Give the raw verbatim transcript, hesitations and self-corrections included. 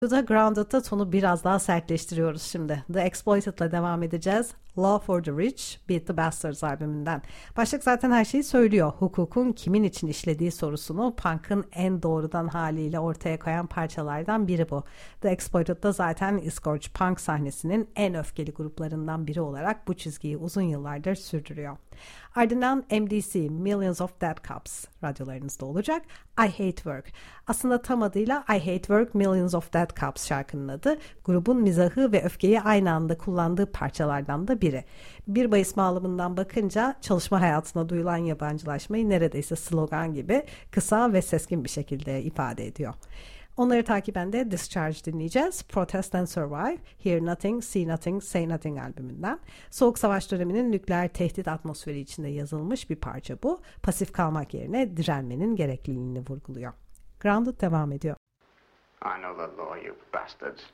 Burada Grounded'da tonu biraz daha sertleştiriyoruz şimdi. The Exploited'la devam edeceğiz. Law for the Rich, Beat the Bastards albümünden. Başlık zaten her şeyi söylüyor. Hukukun kimin için işlediği sorusunu punk'ın en doğrudan haliyle ortaya koyan parçalardan biri bu. The Exploited'da zaten Scorch Punk sahnesinin en öfkeli gruplarından biri olarak bu çizgiyi uzun yıllardır sürdürüyor. Ardından M D C, Millions of Dead Cops radyolarınızda olacak. I Hate Work. Aslında tam adıyla I Hate Work, Millions of Dead Cops şarkının adı. Grubun mizahı ve öfkeyi aynı anda kullandığı parçalardan da biri. Bir bahis bağlamından bakınca çalışma hayatına duyulan yabancılaşmayı neredeyse slogan gibi kısa ve seskin bir şekilde ifade ediyor. Onları takiben de Discharge dinleyeceğiz. Protest and Survive, Hear Nothing, See Nothing, Say Nothing albümünden. Soğuk Savaş döneminin nükleer tehdit atmosferi içinde yazılmış bir parça bu. Pasif kalmak yerine direnmenin gerekliliğini vurguluyor. Grounded devam ediyor. I know the law, you bastards.